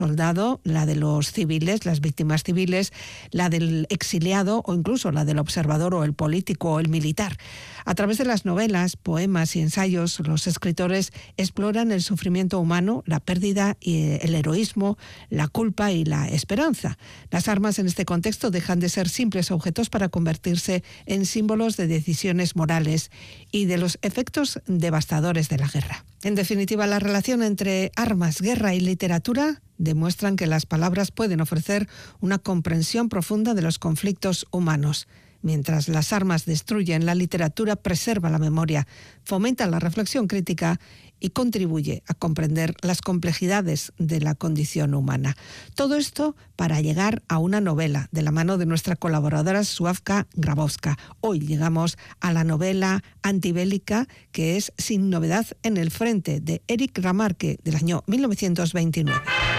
soldado, la de los civiles, las víctimas civiles, la del exiliado o incluso la del observador o el político o el militar. A través de las novelas, poemas y ensayos, los escritores exploran el sufrimiento humano, la pérdida y el heroísmo, la culpa y la esperanza. Las armas en este contexto dejan de ser simples objetos para convertirse en símbolos de decisiones morales y de los efectos devastadores de la guerra. En definitiva, la relación entre armas, guerra y literatura demuestran que las palabras pueden ofrecer una comprensión profunda de los conflictos humanos. Mientras las armas destruyen, la literatura preserva la memoria, fomenta la reflexión crítica y contribuye a comprender las complejidades de la condición humana. Todo esto para llegar a una novela de la mano de nuestra colaboradora Sławka Grabowska. Hoy llegamos a la novela antibélica que es Sin novedad en el frente, de Eric Remarque, del año 1929.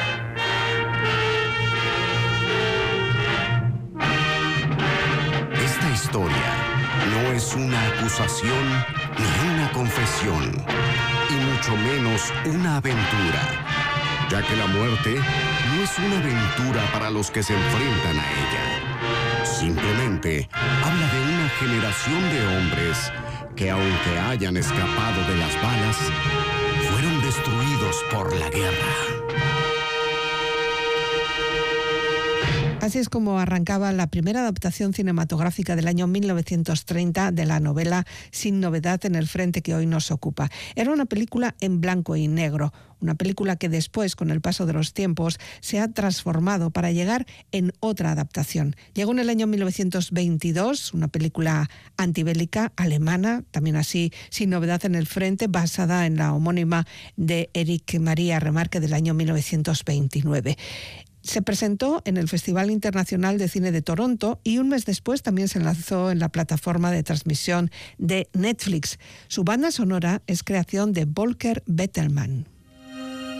Esta historia no es una acusación ni una confesión, y mucho menos una aventura, ya que la muerte no es una aventura para los que se enfrentan a ella. Simplemente habla de una generación de hombres que, aunque hayan escapado de las balas, fueron destruidos por la guerra. Así es como arrancaba la primera adaptación cinematográfica del año 1930 de la novela Sin novedad en el frente que hoy nos ocupa. Era una película en blanco y negro, una película que después, con el paso de los tiempos, se ha transformado para llegar en otra adaptación. Llegó en el año 1922, una película antibélica alemana, también así Sin novedad en el frente, basada en la homónima de Eric Maria Remarque del año 1929. Se presentó en el Festival Internacional de Cine de Toronto y un mes después también se lanzó en la plataforma de transmisión de Netflix. Su banda sonora es creación de Volker Bettelmann.